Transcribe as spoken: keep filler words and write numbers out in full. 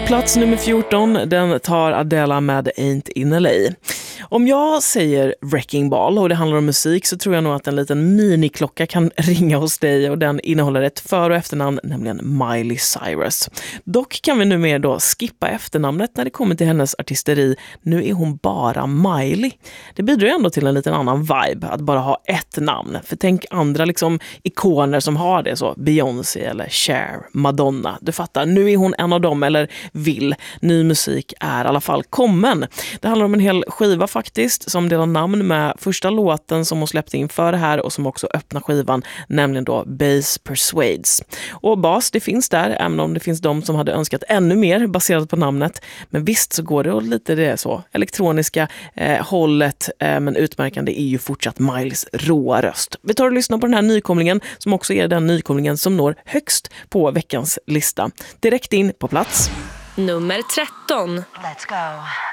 Plats nummer fjorton, den tar Adele med Ain't in L A. Om jag säger Wrecking Ball och det handlar om musik så tror jag nog att en liten miniklocka kan ringa hos dig och den innehåller ett för- och efternamn, nämligen Miley Cyrus. Dock kan vi numera då skippa efternamnet när det kommer till hennes artisteri. Nu är hon bara Miley. Det bidrar ändå till en liten annan vibe att bara ha ett namn. För tänk andra liksom ikoner som har det så. Beyoncé eller Cher, Madonna. Du fattar, nu är hon en av dem eller vill. Ny musik är i alla fall kommen. Det handlar om en hel skiva faktiskt som delar namn med första låten som hon släppte in för det här och som också öppnar skivan, nämligen då Bass Persuades. Och bas, det finns där, även om det finns de som hade önskat ännu mer baserat på namnet. Men visst så går det och lite det så elektroniska eh, hållet, eh, men utmärkande är ju fortsatt Mileys råa röst. Vi tar och lyssnar på den här nykomlingen som också är den nykomlingen som når högst på veckans lista. Direkt in på plats nummer tretton. Let's go.